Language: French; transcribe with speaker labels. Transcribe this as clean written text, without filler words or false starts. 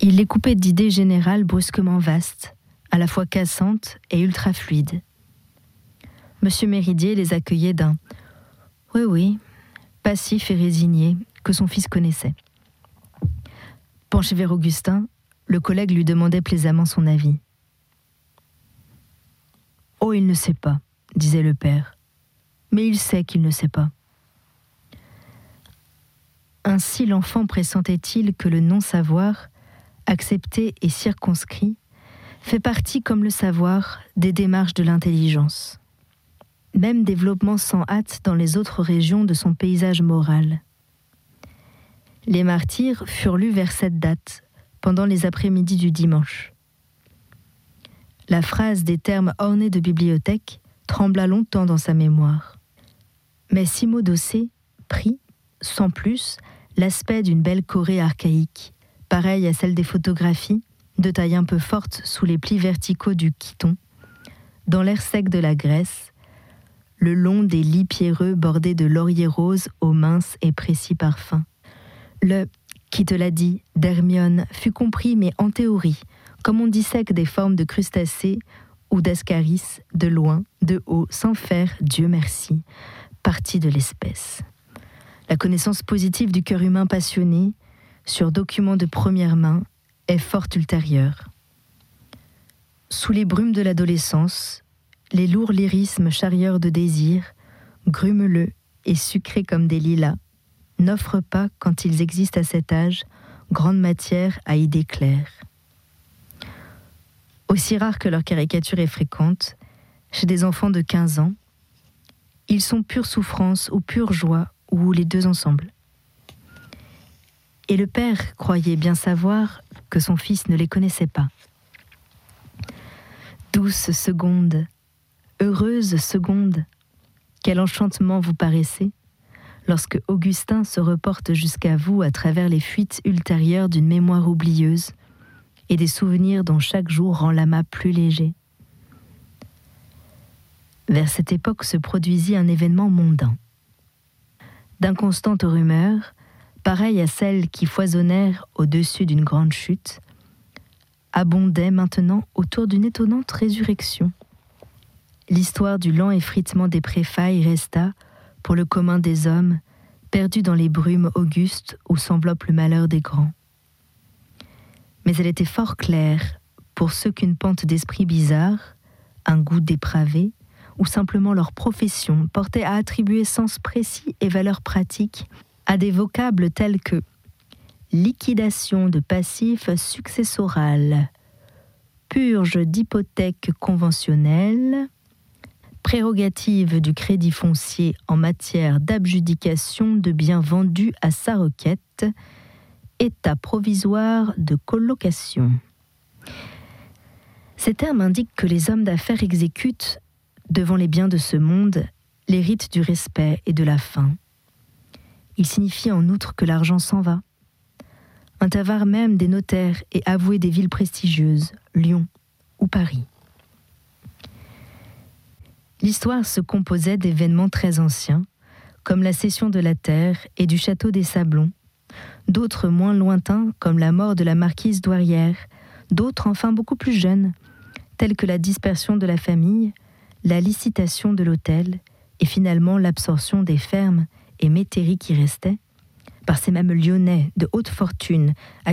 Speaker 1: Il les coupait d'idées générales brusquement vastes, à la fois cassantes et ultra-fluides. Monsieur Méridier les accueillait d'un « oui, oui », passif et résigné, que son fils connaissait. Penché vers Augustin, le collègue lui demandait plaisamment son avis. « Oh, il ne sait pas », disait le père. « Mais il sait qu'il ne sait pas. » Ainsi l'enfant pressentait-il que le non-savoir, accepté et circonscrit, fait partie, comme le savoir, des démarches de l'intelligence. Même développement sans hâte dans les autres régions de son paysage moral. Les martyrs furent lus vers cette date, pendant les après-midi du dimanche. La phrase des termes ornés de bibliothèque trembla longtemps dans sa mémoire. Mais Simo Dossé prit, sans plus, l'aspect d'une belle Corée archaïque, pareille à celle des photographies, de taille un peu forte sous les plis verticaux du Khiton, dans l'air sec de la Grèce, le long des lits pierreux bordés de lauriers roses aux minces et précis parfums. Le « qui te l'a dit » d'Hermione fut compris, mais en théorie, comme on dissèque des formes de crustacés ou d'ascaris, de loin, de haut, sans faire, Dieu merci, partie de l'espèce. La connaissance positive du cœur humain passionné, sur documents de première main, est fort ultérieure. Sous les brumes de l'adolescence, les lourds lyrismes charrieurs de désir, grumeleux et sucrés comme des lilas, n'offrent pas, quand ils existent à cet âge, grande matière à idées claires. Aussi rare que leur caricature est fréquente, chez des enfants de 15 ans, ils sont pure souffrance ou pure joie, ou les deux ensemble. Et le père croyait bien savoir que son fils ne les connaissait pas. Douce seconde, heureuse seconde, quel enchantement vous paraissez, lorsque Augustin se reporte jusqu'à vous à travers les fuites ultérieures d'une mémoire oublieuse et des souvenirs dont chaque jour rend l'amas plus léger. Vers cette époque se produisit un événement mondain. D'inconstantes rumeurs, pareilles à celles qui foisonnèrent au-dessus d'une grande chute, abondaient maintenant autour d'une étonnante résurrection. L'histoire du lent effritement des préfailles resta, pour le commun des hommes, perdue dans les brumes augustes où s'enveloppe le malheur des grands. Mais elle était fort claire pour ceux qu'une pente d'esprit bizarre, un goût dépravé, ou simplement leur profession portait à attribuer sens précis et valeur pratique à des vocables tels que liquidation de passifs successoral, purge d'hypothèques conventionnelles, prérogative du crédit foncier en matière d'adjudication de biens vendus à sa requête, état provisoire de colocation. Ces termes indiquent que les hommes d'affaires exécutent, devant les biens de ce monde, les rites du respect et de la faim. Il signifie en outre que l'argent s'en va. Un avare même des notaires et avoué des villes prestigieuses, Lyon ou Paris. L'histoire se composait d'événements très anciens, comme la cession de la terre et du château des Sablons, d'autres moins lointains, comme la mort de la marquise Douairière, d'autres enfin beaucoup plus jeunes, tels que la dispersion de la famille, la licitation de l'hôtel et finalement l'absorption des fermes et métairies qui restaient, par ces mêmes Lyonnais de haute fortune à